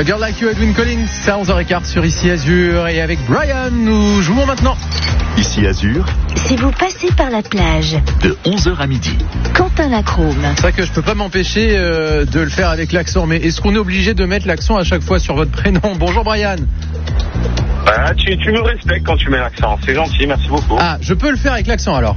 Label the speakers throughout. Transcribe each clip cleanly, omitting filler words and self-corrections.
Speaker 1: A Girl Like You, Edwyn Collins, à 11h15 sur Ici Azur. Et avec Brian, nous jouons maintenant.
Speaker 2: Ici Azur.
Speaker 3: Si vous passez par la plage.
Speaker 2: De 11h à midi.
Speaker 3: Quentin Lacrome.
Speaker 1: C'est vrai que je peux pas m'empêcher de le faire avec l'accent, mais est-ce qu'on est obligé de mettre l'accent à chaque fois sur votre prénom? Bonjour Brian.
Speaker 4: Bah, tu me respectes quand tu mets l'accent, c'est gentil, merci beaucoup.
Speaker 1: Ah, je peux le faire avec l'accent alors?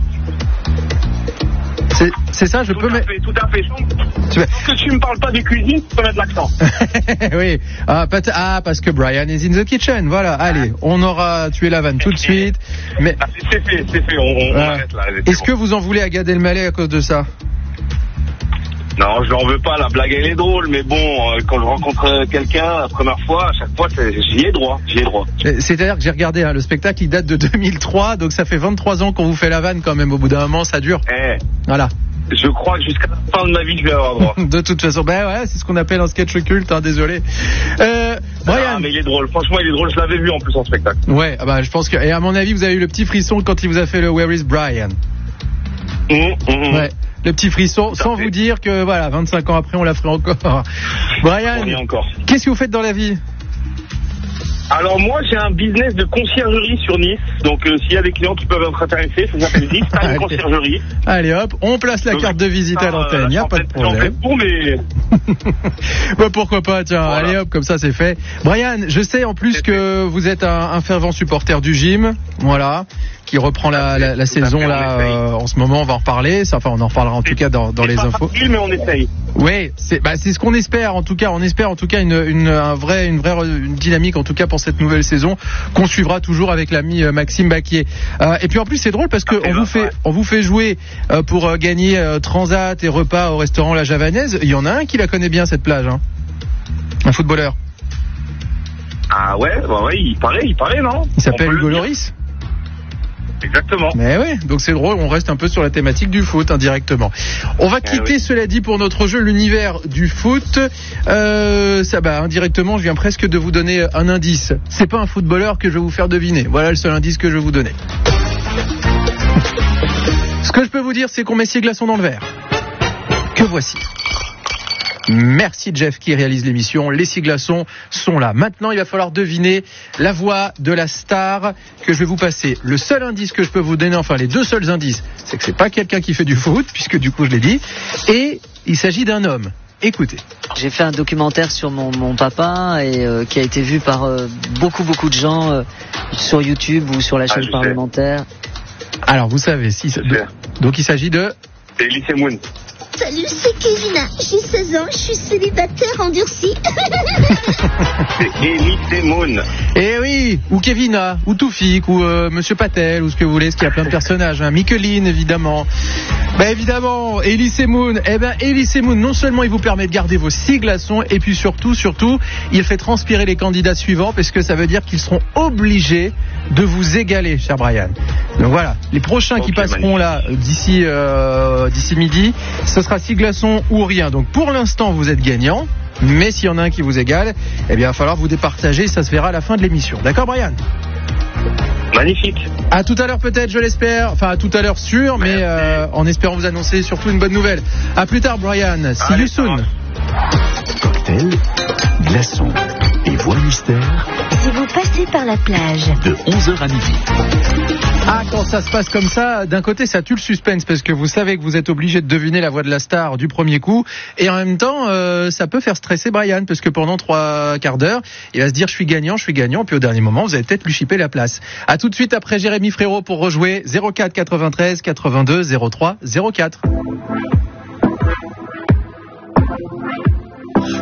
Speaker 1: C'est ça, je peux mettre.
Speaker 4: Tout à fait. Que tu me parles pas de cuisine, tu peux mettre l'accent.
Speaker 1: Oui. Parce que Brian is in the kitchen. Voilà. Allez, on aura tué la vanne tout de suite. Mais
Speaker 4: c'est fait. On arrête là.
Speaker 1: Est-ce que vous en voulez à Gad Elmaleh à cause de ça?
Speaker 4: Non, je n'en veux pas. La blague elle est drôle, mais bon, quand je rencontre quelqu'un la première fois, à chaque fois, j'y ai droit.
Speaker 1: C'est-à-dire que j'ai regardé le spectacle, il date de 2003, donc ça fait 23 ans qu'on vous fait la vanne quand même. Au bout d'un moment, ça dure. Voilà.
Speaker 4: Je crois que jusqu'à la fin de ma vie, je vais avoir droit.
Speaker 1: De toute façon, c'est ce qu'on appelle un sketch culte, désolé. Brian.
Speaker 4: Mais il est drôle, franchement il est drôle, je l'avais vu en plus en spectacle.
Speaker 1: Ouais, je pense que, et à mon avis, vous avez eu le petit frisson quand il vous a fait le Where is Brian? Ouais, le petit frisson, sans vous dire que 25 ans après, on la ferait encore. Brian,
Speaker 4: on y est encore.
Speaker 1: Qu'est-ce que vous faites dans la vie?
Speaker 4: Alors moi j'ai un business de conciergerie sur Nice, donc s'il y a des clients qui peuvent être intéressés, ça s'appelle Nice Time Conciergerie.
Speaker 1: Allez hop, on place la carte de visite à l'antenne, il n'y a pas de problème.
Speaker 4: Mais...
Speaker 1: pourquoi pas, tiens, voilà. Allez hop, comme ça c'est fait. Brian, je sais en plus que vous êtes un fervent supporter du gym, voilà, qui reprend la saison là en ce moment, on va en reparler, on en reparlera en tout cas dans les infos.
Speaker 4: Facile, mais on essaye.
Speaker 1: Oui, c'est ce qu'on espère en tout cas. On espère en tout cas une vraie dynamique en tout cas pour cette nouvelle saison qu'on suivra toujours avec l'ami Maxime Baquier. Et puis en plus c'est drôle parce que on vous fait jouer pour gagner transat et repas au restaurant La Javanaise. Il y en a un qui la connaît bien cette plage, un footballeur.
Speaker 4: Ah ouais, il paraît non?
Speaker 1: Il s'appelle Hugo Lloris.
Speaker 4: Exactement.
Speaker 1: Mais oui, donc c'est drôle, on reste un peu sur la thématique du foot indirectement. On va quitter, cela dit, pour notre jeu, l'univers du foot. Indirectement, je viens presque de vous donner un indice. C'est pas un footballeur que je vais vous faire deviner. Voilà le seul indice que je vais vous donner. Ce que je peux vous dire, c'est qu'on met 6 glaçons dans le verre. Que voici. Merci Jeff qui réalise l'émission. Les 6 glaçons sont là. Maintenant, il va falloir deviner la voix de la star que je vais vous passer. Le seul indice que je peux vous donner, enfin les deux seuls indices, c'est que c'est pas quelqu'un qui fait du foot, puisque du coup je l'ai dit, et il s'agit d'un homme. Écoutez.
Speaker 5: J'ai fait un documentaire sur mon papa et qui a été vu par beaucoup de gens sur YouTube ou sur la chaîne parlementaire.
Speaker 1: Alors vous savez, donc il s'agit de
Speaker 4: Elise Moon.
Speaker 6: Salut, c'est Kevina. J'ai 16 ans, je suis célibataire endurci.
Speaker 4: C'est Elise Moon.
Speaker 1: Eh oui, ou Kevina, ou Toufik, ou Monsieur Patel, ou ce que vous voulez, parce qu'il y a plein de personnages. Mikeline, évidemment. Évidemment, Elise Moon. Elise Moon, non seulement il vous permet de garder vos 6 glaçons, et puis surtout, il fait transpirer les candidats suivants, parce que ça veut dire qu'ils seront obligés de vous égaler, cher Brian. Donc voilà, les prochains qui passeront là d'ici midi, ce sera 6 glaçons ou rien. Donc pour l'instant, vous êtes gagnant. Mais s'il y en a un qui vous égale, il va falloir vous départager. Ça se verra à la fin de l'émission. D'accord, Brian?
Speaker 4: Magnifique.
Speaker 1: À tout à l'heure peut-être, je l'espère. Enfin, à tout à l'heure sûr, mais en espérant vous annoncer surtout une bonne nouvelle. À plus tard, Brian. See you soon.
Speaker 2: Cocktail, glaçons et voix mystère.
Speaker 3: Si vous passez par la plage.
Speaker 2: De 11h à midi.
Speaker 1: Quand ça se passe comme ça, d'un côté ça tue le suspense parce que vous savez que vous êtes obligé de deviner la voix de la star du premier coup, et en même temps ça peut faire stresser Brian parce que pendant 3 quarts d'heure il va se dire je suis gagnant, puis au dernier moment vous allez peut-être lui chipper la place. À tout de suite après Jérémy Frérot pour rejouer 04 93 82 03 04.